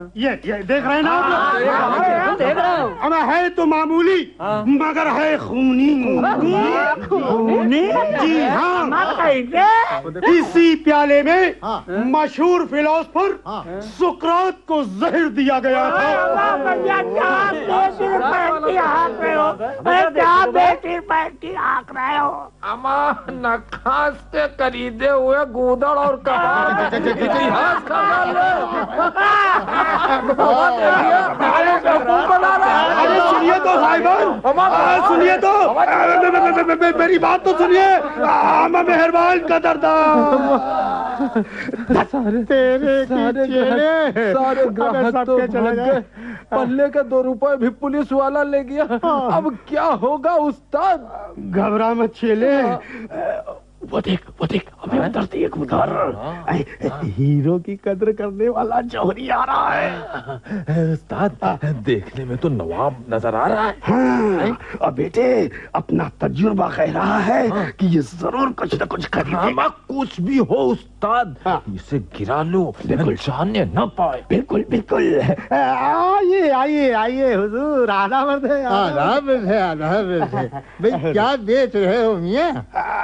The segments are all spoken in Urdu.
یہ دیکھ رہے ہیں نا آپ؟ دیکھ رہا ہوں. اب ہے تو معمولی مگر ہے خونی. جی ہاں، اسی پیالے میں مشہور فلاسفر سقراط کو زہر دیا گیا تھا. اما نخاس کے خریدے ہوئے گودڑ اور کباب اتہاس کا سنیے تو صاحبان، سنیے تو، میری بات تو سنیے. مہربان قدردان، سارے گراہک تو بھاگ گئے. پلے کے 2 روپے بھی پولیس والا لے گیا. اب کیا ہوگا استاد؟ گھبرا مت چیلے. وہ دیکھ ابھی ادھر دیکھ، ادھر ہیرو کی قدر کرنے والا جوہری آ رہا ہے. استاد دیکھنے میں تو نواب نظر آ رہا ہے. ہاں، اور بیٹے اپنا تجربہ کہہ رہا ہے کہ یہ ضرور کچھ نہ کچھ خریدے. کچھ بھی ہو استاد، اسے گرا لو، جانے نہ پائے. بالکل. آئیے حضور، آداب ہے. آداب ہے. بھئی کیا بیچ رہے ہو میاں؟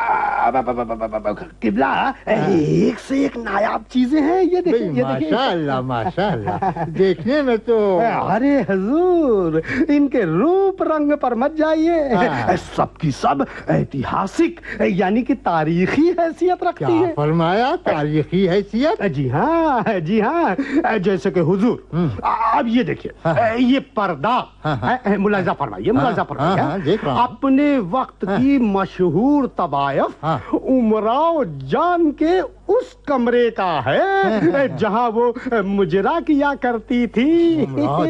قبلہ ایک سے ایک نایاب چیزیں ہیں. یہ دیکھیں. ماشاء اللہ دیکھنے میں تو. ارے حضور، ان کے روپ رنگ پر مت جائیے. سب کی سب ایتہاسک یعنی کہ تاریخی حیثیت رکھتی ہے. فرمایا تاریخی حیثیت؟ جی ہاں. جیسے کہ حضور اب یہ دیکھیے، یہ پردہ ملاحظہ فرمائیے. اپنے وقت کی مشہور طبائف امراؤ جان کے اس کمرے کا ہے جہاں وہ مجرا کیا کرتی تھی.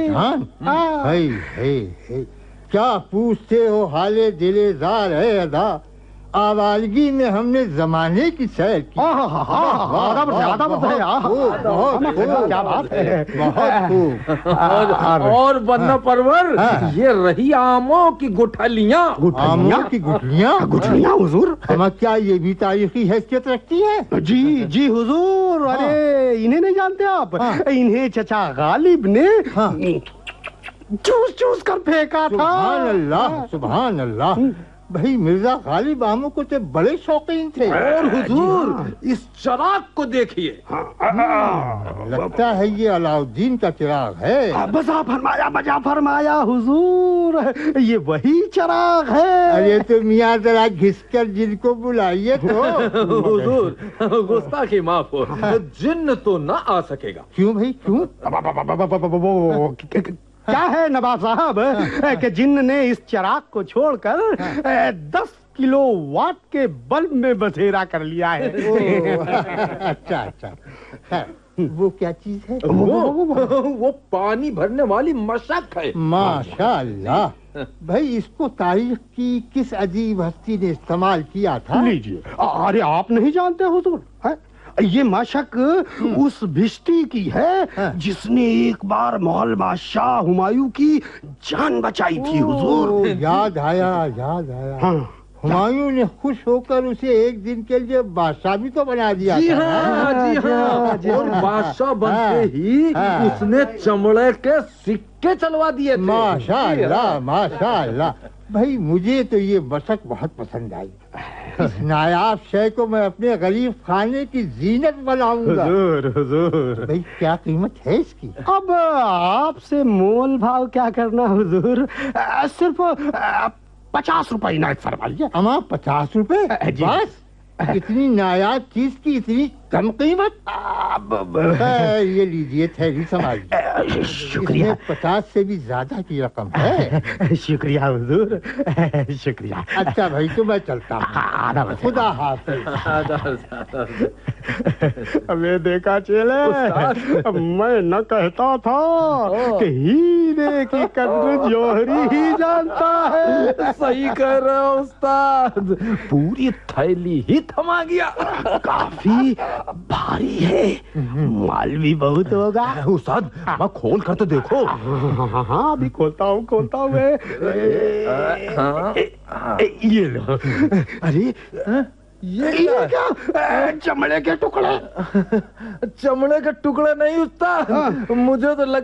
کیا پوچھتے ہو، حال دل زار ہے ادا. آوالگی میں ہم نے زمانے کی سیر کی. کیا بات ہے. اور بندہ پرور، یہ رہی آموں کی گٹھلیاں. آموں کی گٹھلیاں حضور. کیا یہ بھی تاریخی حیثیت رکھتی ہے؟ جی حضور. ارے انہیں نہیں جانتے آپ؟ انہیں چچا غالب نے چوس کر پھینکا تھا. سبحان اللہ. بھائی مرزا غالب آموں کو تو بڑے شوقین تھے. اور حضور اس چراغ کو دیکھیے. لگتا ہے یہ علاؤالدین کا چراغ ہے. بجا فرمایا حضور، یہ وہی چراغ ہے. ارے تو میاں ذرا گھس کر جن کو بلائیے تو. حضور گستاخی معاف ہو، جن تو نہ آ سکے گا. کیوں بھائی کیوں؟ کیا ہے نواب صاحب کہ جن نے اس چراغ کو چھوڑ کر 10 کلو واٹ کے بلب میں بسیرا کر لیا ہے. اچھا. وہ کیا چیز ہے؟ وہ پانی بھرنے والی مشق ہے. ماشاء اللہ. بھائی اس کو تاریخ کی کس عجیب ہستی نے استعمال کیا تھا؟ لیجیے. ارے آپ نہیں جانتے حضور؟ یہ مشق اس بھشتی کی ہے جس نے ایک بار محل بادشاہ ہمایوں کی جان بچائی تھی حضور. یاد آیا. ہمایوں نے خوش ہو کر اسے ایک دن کے لیے بادشاہ بھی تو بنا دیا. جی ہاں. اور بادشاہ بنتے ہی اس نے چمڑے کے سکے چلوا دیے. ماشاء اللہ. بھائی مجھے تو یہ مشق بہت پسند آئی. اس نایاب شے کو میں اپنے غریب خانے کی زینت بناؤں گا. حضور بھائی کیا قیمت ہے اس کی؟ اب آپ سے مول بھاؤ کیا کرنا حضور. صرف 50 روپے عنایت فرمائیے. اما 50 روپے بس؟ اتنی نایاب چیز کی اتنی کم قیمت؟ یہ لیجیے تھیلی سنبھالیے. شکریہ. 50 سے بھی زیادہ کی رقم ہے. شکریہ حضور، شکریہ. اچھا بھائی تو میں چلتا ہوں. خدا حافظ. ہمیں دیکھا چیلے، میں نہ کہتا تھا کہ ہیرے کی قدر جوہری ہی جانتا ہے. صحیح کہہ رہے ہو استاد. پوری تھیلی ہی تھما گیا. کافی بھاری ہے، مال بھی بہت ہوگا. استاد میں کھول کر تو دیکھو. ہاں ابھی کھولتا ہوں. یہ لو. ارے یہ کیا؟ چمڑے کے ٹکڑے. چمڑے کے ٹکڑے نہیں استاد، مجھے تو